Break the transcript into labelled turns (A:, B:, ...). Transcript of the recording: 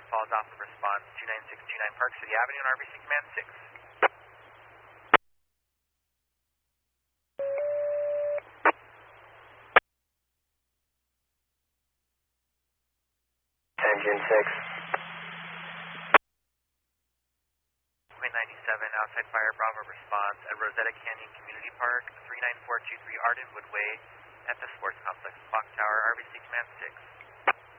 A: Falls off of response 29629 Park City Avenue and RBC Command 6.
B: Engine 6.
A: Wind 97, outside fire, Bravo response at Rosetta Canyon.